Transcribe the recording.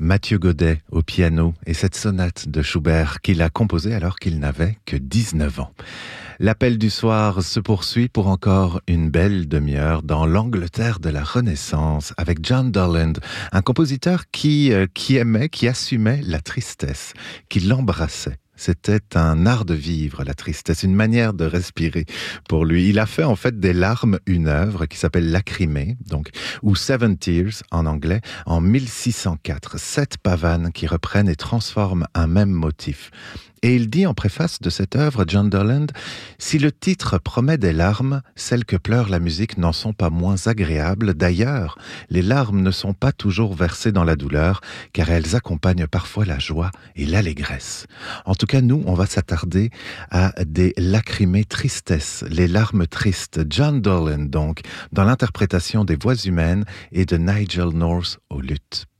Mathieu Godet au piano et cette sonate de Schubert qu'il a composée alors qu'il n'avait que 19 ans. L'appel du soir se poursuit pour encore une belle demi-heure dans l'Angleterre de la Renaissance avec John Dorland, un compositeur qui aimait, qui assumait la tristesse, qui l'embrassait. C'était un art de vivre, la tristesse, une manière de respirer pour lui. Il a fait en fait des larmes une œuvre qui s'appelle Lacrimée, donc, ou Seven Tears en anglais, en 1604. 7 pavanes qui reprennent et transforment un même motif. Et il dit en préface de cette œuvre, John Dorland, « Si le titre promet des larmes, celles que pleure la musique n'en sont pas moins agréables. D'ailleurs, les larmes ne sont pas toujours versées dans la douleur, car elles accompagnent parfois la joie et l'allégresse. » En tout cas, nous, on va s'attarder à des lacrimées tristesses, les larmes tristes. John Dorland, donc, dans l'interprétation des voix humaines et de Nigel North au luth.